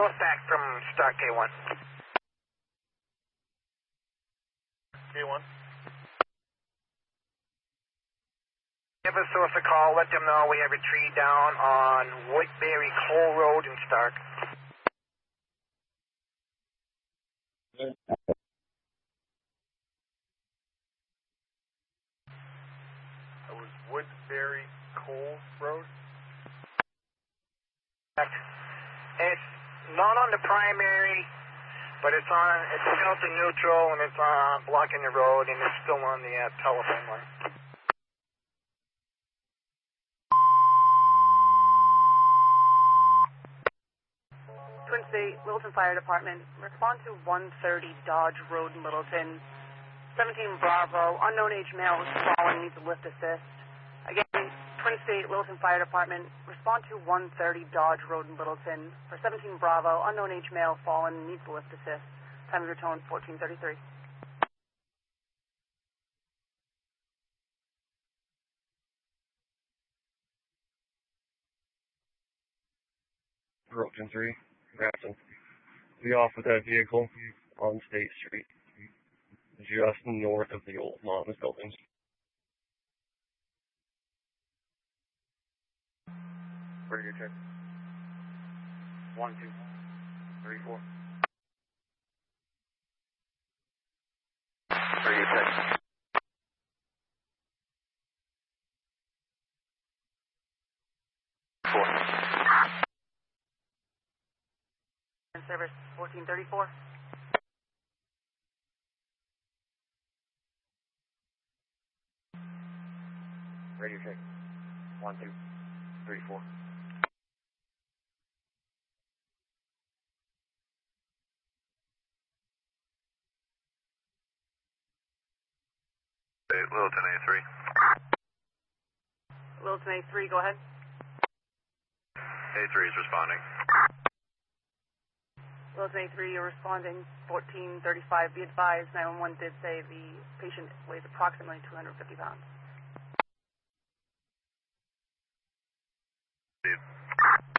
back from Stark K1. K1. Give a source a call, let them know we have a tree down on Woodbury Cole Road in Stark. It was Woodbury Cole Road? It's not on the primary, but it's still to neutral and it's blocking the road and it's still on the telephone line. Twin State, Littleton Fire Department, respond to 130 Dodge Road, Littleton. 17 Bravo, unknown age male is fallen, needs a lift assist. Again, Twin State, Littleton Fire Department, respond to 130 Dodge Road, Littleton. For 17 Bravo, unknown age male fallen, needs a lift assist. Time of your tone, 1433. Roten 3, Grafton. Be off with that vehicle on State Street, just north of the old Mountains buildings. Pretty good check. 1, 2, 3, 4. Pretty good check. Service 1434. Radio check. 1, 2, 3, 4. Littleton A3. Littleton A3, go ahead. A3 is responding. Littleton A3, you're responding 1435. Be advised, 911 did say the patient weighs approximately 250 pounds. Dude.